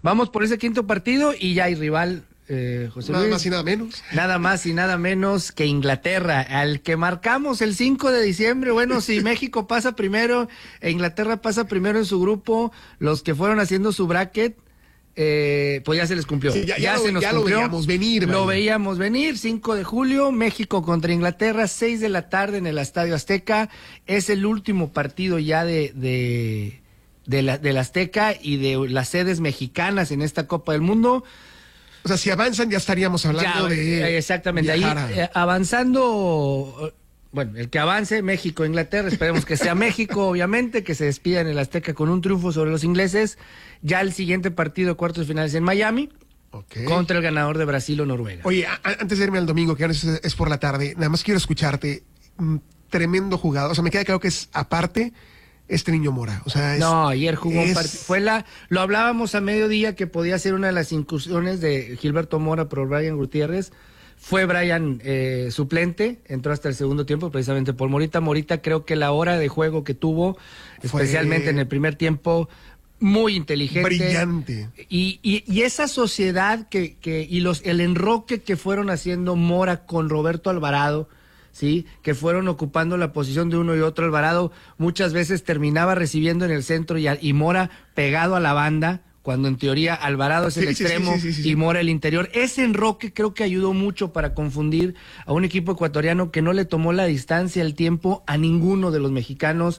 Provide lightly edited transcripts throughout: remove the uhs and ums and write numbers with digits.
Vamos por ese quinto partido y ya hay rival, José Luis. Nada más y nada menos. Nada más y nada menos que Inglaterra, al que marcamos el 5 de diciembre. Bueno, si México pasa primero e Inglaterra pasa primero en su grupo, los que fueron haciendo su bracket, pues ya se les cumplió. Sí, ya se nos cumplió. Lo veíamos venir. Lo veíamos venir, 5 de julio, México contra Inglaterra, 6 de la tarde en el Estadio Azteca. Es el último partido ya del Azteca y de las sedes mexicanas en esta Copa del Mundo. O sea, si avanzan ya estaríamos hablando de... Exactamente, ahí avanzando... Bueno, el que avance, México, Inglaterra, esperemos que sea México, obviamente, que se despida en el Azteca con un triunfo sobre los ingleses. Ya el siguiente partido, cuartos de finales en Miami, contra el ganador de Brasil o Noruega. Oye, antes de irme al domingo, que ahora es por la tarde, nada más quiero escucharte. Tremendo jugador, o sea, me queda claro que es aparte este niño Mora. O sea, no, ayer jugó un partido. Lo hablábamos a mediodía que podía ser una de las incursiones de Gilberto Mora por Brian Gutiérrez. Fue Brian suplente, entró hasta el segundo tiempo precisamente por Morita. Morita creo que la hora de juego que tuvo, especialmente en el primer tiempo, muy inteligente. Brillante. Y esa sociedad el enroque que fueron haciendo Mora con Roberto Alvarado, ¿sí? Que fueron ocupando la posición de uno y otro. Alvarado muchas veces terminaba recibiendo en el centro y Mora pegado a la banda, cuando en teoría Alvarado es el extremo y Mora el interior. Ese enroque creo que ayudó mucho para confundir a un equipo ecuatoriano que no le tomó la distancia, el tiempo a ninguno de los mexicanos.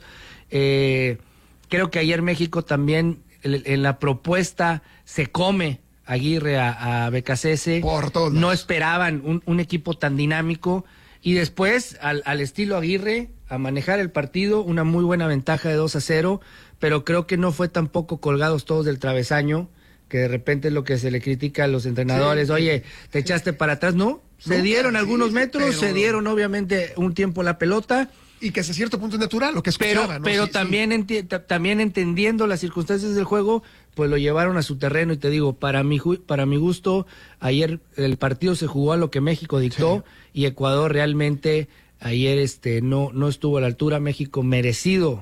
Creo que ayer México también en la propuesta se come Aguirre a BKCS. Por todos. No esperaban un equipo tan dinámico y después al estilo Aguirre a manejar el partido, una muy buena ventaja de 2-0, pero creo que no fue tampoco colgados todos del travesaño, que de repente es lo que se le critica a los entrenadores. Oye, te echaste para atrás, ¿no? Se dieron algunos metros, se dieron obviamente un tiempo la pelota. Y que hasta cierto punto es natural lo que escuchaba, ¿no? Pero también, también entendiendo las circunstancias del juego, pues lo llevaron a su terreno. Y te digo, para mi gusto, ayer el partido se jugó a lo que México dictó y Ecuador realmente ayer no estuvo a la altura. México merecido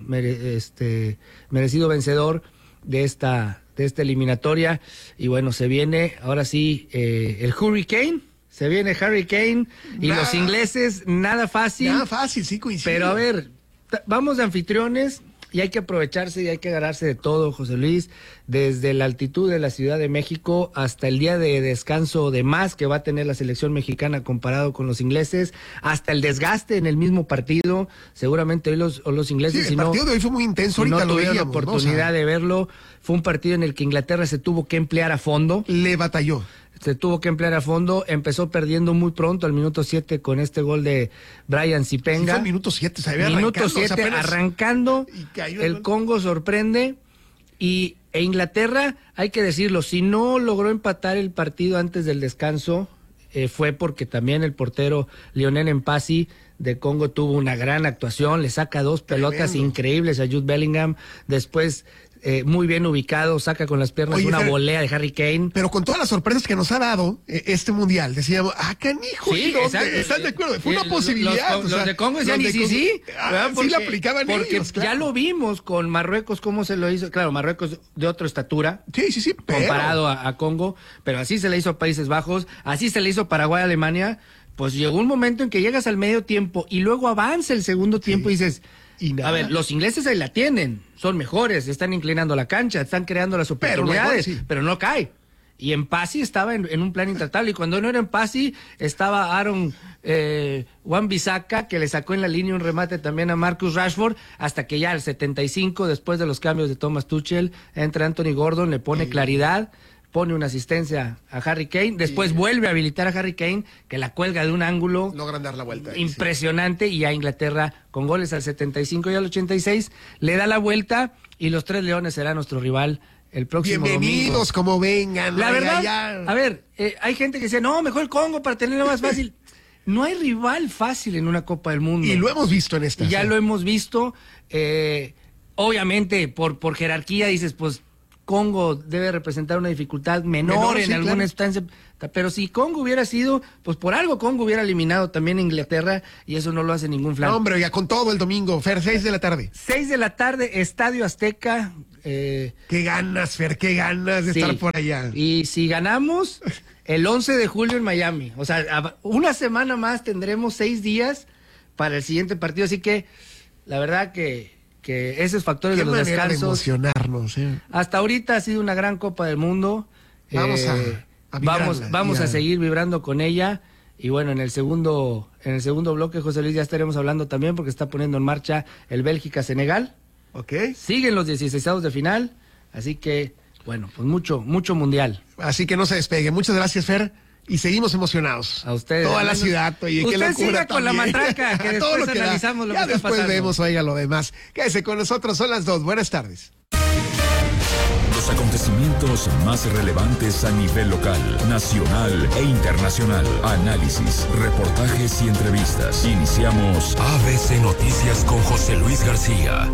vencedor de esta eliminatoria. Y bueno, se viene ahora sí el Hurricane. Se viene Harry Kane y los ingleses, nada fácil. Nada fácil, sí, coincide. Pero a ver, vamos de anfitriones y hay que aprovecharse y hay que agarrarse de todo, José Luis, desde la altitud de la Ciudad de México hasta el día de descanso de más que va a tener la selección mexicana comparado con los ingleses, hasta el desgaste en el mismo partido. Seguramente hoy los ingleses... Sí, el partido de hoy fue muy intenso, ahorita lo veíamos, la oportunidad de verlo. Fue un partido en el que Inglaterra se tuvo que emplear a fondo. Le batalló. Se tuvo que emplear a fondo, empezó perdiendo muy pronto al minuto 7 con este gol de Brian Zipenga. Sí, fue el minuto 7, Minuto 7, arrancando, el Congo sorprende e Inglaterra, hay que decirlo, si no logró empatar el partido antes del descanso, fue porque también el portero Lionel Mpasi de Congo tuvo una gran actuación, le saca 2 pelotas increíbles a Jude Bellingham, después... muy bien ubicado, saca con las piernas una volea de Harry Kane. Pero con todas las sorpresas que nos ha dado este mundial, decíamos, canijo, sí, ¿estás de acuerdo? Fue una posibilidad. Los de Congo decían, sí, sí la aplicaban porque ellos, claro. Ya lo vimos con Marruecos, cómo se lo hizo. Claro, Marruecos de otra estatura. Sí, comparado a Congo, pero así se le hizo a Países Bajos, así se le hizo a Paraguay, Alemania. Pues llegó un momento en que llegas al medio tiempo y luego avanza el segundo tiempo y dices... A ver, los ingleses ahí la tienen, son mejores, están inclinando la cancha, están creando las oportunidades, pero no cae. Y Mpasi estaba en un plan intratable, y cuando no era Mpasi, estaba Aaron Wan-Bissaka, que le sacó en la línea un remate también a Marcus Rashford, hasta que ya al 75, después de los cambios de Thomas Tuchel, entra Anthony Gordon, le pone claridad, pone una asistencia a Harry Kane, después vuelve a habilitar a Harry Kane, que la cuelga de un ángulo logran dar la vuelta impresionante, y a Inglaterra, con goles al 75 y al 86, le da la vuelta, y los Tres Leones será nuestro rival el próximo Bienvenidos, domingo. Como vengan. La verdad, a ver, hay gente que dice, no, mejor el Congo para tenerlo más fácil. No hay rival fácil en una Copa del Mundo. Y lo hemos visto en esta. Ya lo hemos visto. Obviamente, por jerarquía dices, pues, Congo debe representar una dificultad menor en alguna instancia, pero si Congo hubiera sido, pues por algo Congo hubiera eliminado también a Inglaterra, y eso no lo hace ningún flan. No, hombre, ya con todo el domingo, Fer, 6 de la tarde. 6 de la tarde, Estadio Azteca, Qué ganas, Fer, qué ganas de estar por allá. Y si ganamos, el 11 de julio en Miami. O sea, una semana más tendremos 6 días para el siguiente partido. Así que, la verdad que esos factores de los descansos. De emocionarnos, Hasta ahorita ha sido una gran Copa del Mundo. Vamos a seguir vibrando con ella. Y bueno, en el segundo bloque, José Luis, ya estaremos hablando también porque está poniendo en marcha el Bélgica-Senegal. Ok. Siguen los 16avos de final, así que, bueno, pues mucho mundial. Así que no se despegue. Muchas gracias, Fer, y seguimos emocionados. A ustedes. Toda la ciudad, oye, qué locura. Usted siga con la matraca, que todo después analizamos lo que está pasando. Ya después vemos, oiga, lo demás. Quédese con nosotros, son las 2. Buenas tardes. Los acontecimientos más relevantes a nivel local, nacional e internacional. Análisis, reportajes y entrevistas. Iniciamos ABC Noticias con José Luis García.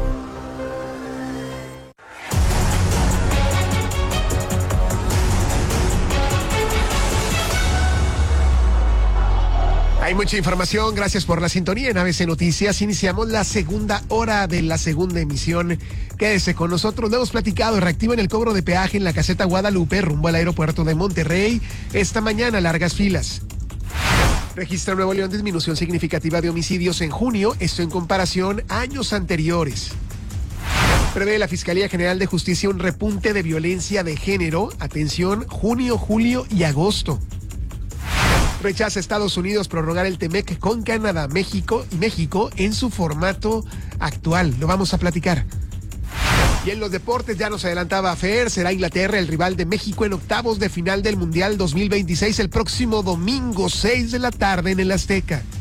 Hay mucha información, gracias por la sintonía en ABC Noticias. Iniciamos la segunda hora de la segunda emisión. Quédese con nosotros, lo hemos platicado. Reactivan el cobro de peaje en la caseta Guadalupe rumbo al aeropuerto de Monterrey. Esta mañana largas filas. Registra Nuevo León disminución significativa de homicidios en junio, esto en comparación a años anteriores. Prevé la Fiscalía General de Justicia un repunte de violencia de género. Atención, junio, julio y agosto. Rechaza Estados Unidos prorrogar el TEMEC con Canadá, México en su formato actual. Lo vamos a platicar. Y en los deportes, ya nos adelantaba Fer, será Inglaterra el rival de México en octavos de final del Mundial 2026 el próximo domingo, 6 de la tarde en el Azteca.